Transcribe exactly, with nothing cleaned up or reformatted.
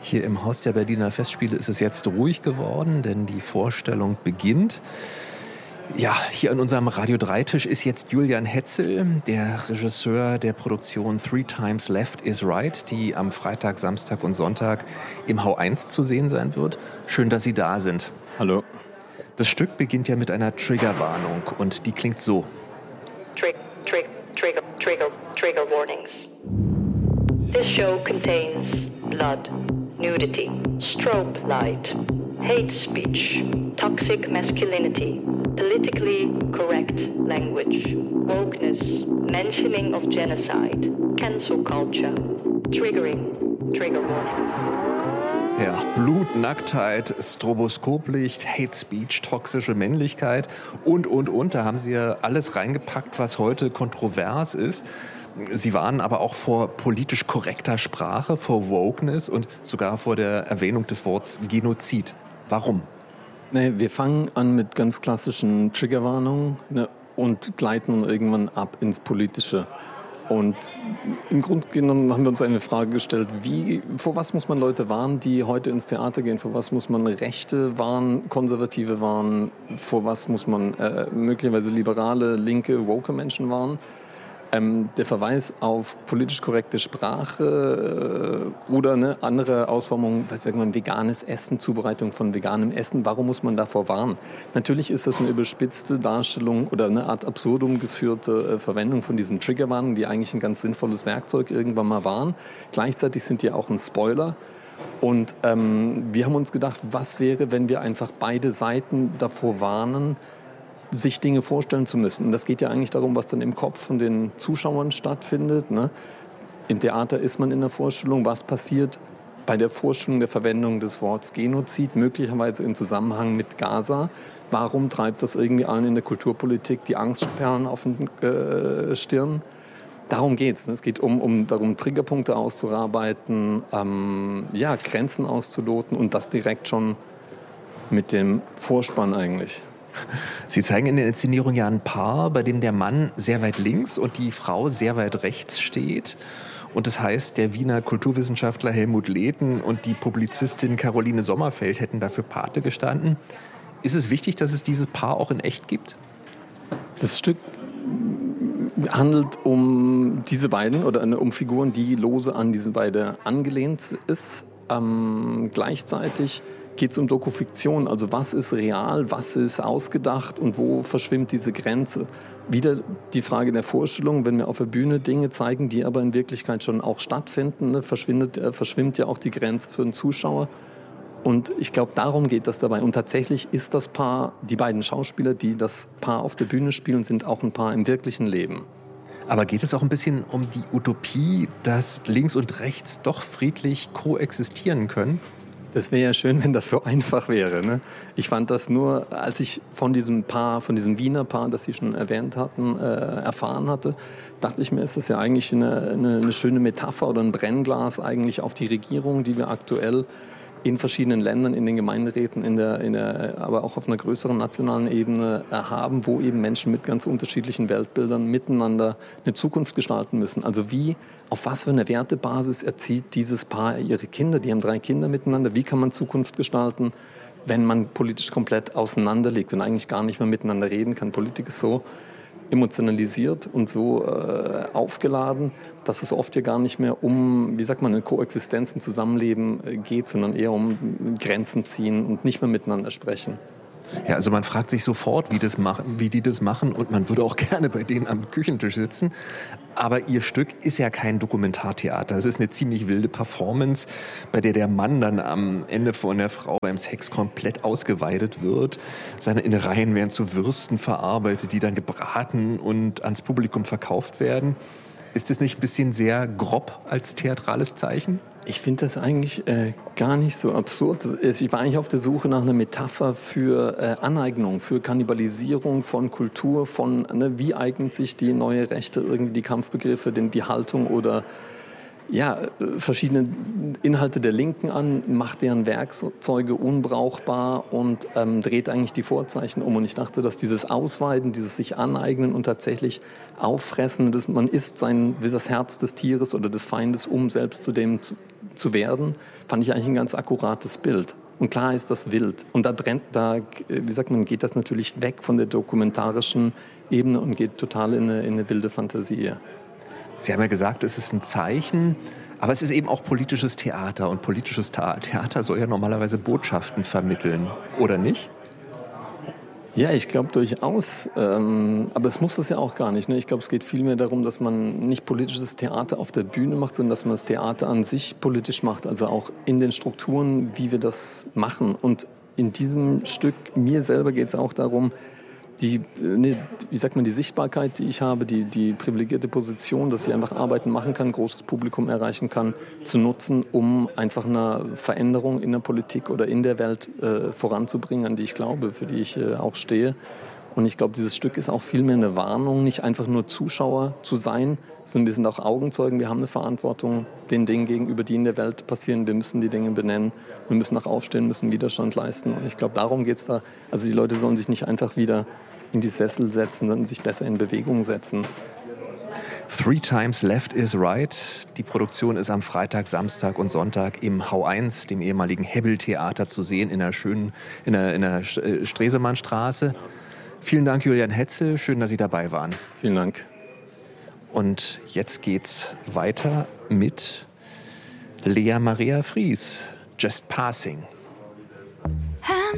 Hier im Haus der Berliner Festspiele ist es jetzt ruhig geworden, denn die Vorstellung beginnt. Ja, hier an unserem Radio drei Tisch ist jetzt Julian Hetzel, der Regisseur der Produktion Three Times Left is Right, die am Freitag, Samstag und Sonntag im H eins zu sehen sein wird. Schön, dass Sie da sind. Hallo. Das Stück beginnt ja mit einer Triggerwarnung und die klingt so. Trig, trig, trigger, trigger, trigger warnings. This show contains blood, nudity, strobe light, hate speech, toxic masculinity, politically correct language, wokeness, mentioning of genocide, cancel culture, triggering, trigger warnings. Ja, Blut, Nacktheit, Stroboskoplicht, Hate Speech, toxische Männlichkeit und, und, und. Da haben Sie ja alles reingepackt, was heute kontrovers ist. Sie warnen aber auch vor politisch korrekter Sprache, vor Wokeness und sogar vor der Erwähnung des Wortes Genozid. Warum? Nee, wir fangen an mit ganz klassischen Triggerwarnungen, ne, und gleiten irgendwann ab ins Politische. Und im Grunde genommen haben wir uns eine Frage gestellt, wie, vor was muss man Leute warnen, die heute ins Theater gehen? Vor was muss man Rechte warnen, Konservative warnen? Vor was muss man äh, möglicherweise liberale, linke, woke Menschen warnen? Ähm, der Verweis auf politisch korrekte Sprache äh, oder eine andere Ausformung, was sagen wir, veganes Essen, Zubereitung von veganem Essen, warum muss man davor warnen? Natürlich ist das eine überspitzte Darstellung oder eine Art absurdum geführte äh, Verwendung von diesen Triggerwarnungen, die eigentlich ein ganz sinnvolles Werkzeug irgendwann mal waren. Gleichzeitig sind die auch ein Spoiler. Und ähm, wir haben uns gedacht, was wäre, wenn wir einfach beide Seiten davor warnen, sich Dinge vorstellen zu müssen. Und das geht ja eigentlich darum, was dann im Kopf von den Zuschauern stattfindet. Ne? Im Theater ist man in der Vorstellung, was passiert bei der Vorstellung der Verwendung des Wortes Genozid, möglicherweise im Zusammenhang mit Gaza. Warum treibt das irgendwie allen in der Kulturpolitik die Angstperlen auf den äh, Stirn? Darum geht's. Ne? Es geht um, um darum, Triggerpunkte auszuarbeiten, ähm, ja, Grenzen auszuloten und das direkt schon mit dem Vorspann eigentlich. Sie zeigen in der Inszenierung ja ein Paar, bei dem der Mann sehr weit links und die Frau sehr weit rechts steht. Und das heißt, der Wiener Kulturwissenschaftler Helmut Lehten und die Publizistin Caroline Sommerfeld hätten dafür Pate gestanden. Ist es wichtig, dass es dieses Paar auch in echt gibt? Das Stück handelt um diese beiden oder um Figuren, die lose an diese beiden angelehnt ist. Ähm, gleichzeitig geht es um Dokufiktion, also was ist real, was ist ausgedacht und wo verschwimmt diese Grenze. Wieder die Frage der Vorstellung, wenn wir auf der Bühne Dinge zeigen, die aber in Wirklichkeit schon auch stattfinden, ne, verschwindet, äh, verschwimmt ja auch die Grenze für den Zuschauer. Und ich glaube, darum geht das dabei. Und tatsächlich ist das Paar, die beiden Schauspieler, die das Paar auf der Bühne spielen, sind auch ein Paar im wirklichen Leben. Aber geht es auch ein bisschen um die Utopie, dass links und rechts doch friedlich koexistieren können? Das wäre ja schön, wenn das so einfach wäre. Ne? Ich fand das nur, als ich von diesem Paar, von diesem Wiener Paar, das Sie schon erwähnt hatten, äh, erfahren hatte, dachte ich mir, ist das ja eigentlich eine, eine, eine schöne Metapher oder ein Brennglas eigentlich auf die Regierung, die wir aktuell in verschiedenen Ländern, in den Gemeinderäten, in der, in der, aber auch auf einer größeren nationalen Ebene haben, wo eben Menschen mit ganz unterschiedlichen Weltbildern miteinander eine Zukunft gestalten müssen. Also wie, auf was für eine Wertebasis erzieht dieses Paar ihre Kinder? Die haben drei Kinder miteinander. Wie kann man Zukunft gestalten, wenn man politisch komplett auseinander liegt und eigentlich gar nicht mehr miteinander reden kann? Politik ist so emotionalisiert und so äh, aufgeladen, dass es oft ja gar nicht mehr um, wie sagt man, eine Koexistenz, ein Zusammenleben äh, geht, sondern eher um Grenzen ziehen und nicht mehr miteinander sprechen. Ja, also man fragt sich sofort, wie, das machen, wie die das machen und man würde auch gerne bei denen am Küchentisch sitzen. Aber ihr Stück ist ja kein Dokumentartheater. Es ist eine ziemlich wilde Performance, bei der der Mann dann am Ende von der Frau beim Sex komplett ausgeweidet wird. Seine Innereien werden zu Würsten verarbeitet, die dann gebraten und ans Publikum verkauft werden. Ist das nicht ein bisschen sehr grob als theatrales Zeichen? Ich finde das eigentlich äh, gar nicht so absurd. Ich war eigentlich auf der Suche nach einer Metapher für äh, Aneignung, für Kannibalisierung von Kultur, von ne, wie eignet sich die neue Rechte irgendwie die Kampfbegriffe, denn die Haltung oder ja, verschiedene Inhalte der Linken an, macht deren Werkzeuge unbrauchbar und ähm, dreht eigentlich die Vorzeichen um. Und ich dachte, dass dieses Ausweiden, dieses sich aneignen und tatsächlich auffressen, dass man isst sein, wie das Herz des Tieres oder des Feindes, um selbst zu dem zu, zu werden, fand ich eigentlich ein ganz akkurates Bild. Und klar ist das wild. Und da, trennt, da wie sagt man, geht das natürlich weg von der dokumentarischen Ebene und geht total in eine, in eine wilde Fantasie. Sie haben ja gesagt, es ist ein Zeichen, aber es ist eben auch politisches Theater. Und politisches Theater soll ja normalerweise Botschaften vermitteln, oder nicht? Ja, ich glaube durchaus. Ähm, aber es muss das ja auch gar nicht. Ne? Ich glaube, es geht vielmehr darum, dass man nicht politisches Theater auf der Bühne macht, sondern dass man das Theater an sich politisch macht. Also auch in den Strukturen, wie wir das machen. Und in diesem Stück, mir selber geht es auch darum, die, ne, wie sagt man, die Sichtbarkeit, die ich habe, die, die privilegierte Position, dass ich einfach Arbeiten machen kann, großes Publikum erreichen kann, zu nutzen, um einfach eine Veränderung in der Politik oder in der Welt äh, voranzubringen, an die ich glaube, für die ich äh, auch stehe. Und ich glaube, dieses Stück ist auch vielmehr eine Warnung, nicht einfach nur Zuschauer zu sein, sondern wir sind auch Augenzeugen, wir haben eine Verantwortung den Dingen gegenüber, die in der Welt passieren. Wir müssen die Dinge benennen, wir müssen auch aufstehen, müssen Widerstand leisten. Und ich glaube, darum geht es da. Also die Leute sollen sich nicht einfach wieder in die Sessel setzen, sondern sich besser in Bewegung setzen. Three Times Left is Right. Die Produktion ist am Freitag, Samstag und Sonntag im Hau eins, dem ehemaligen Hebbel-Theater, zu sehen in der schönen, in der, in der Stresemannstraße. Vielen Dank, Julian Hetzel. Schön, dass Sie dabei waren. Vielen Dank. Und jetzt geht's weiter mit Lea Maria Fries, Just Passing.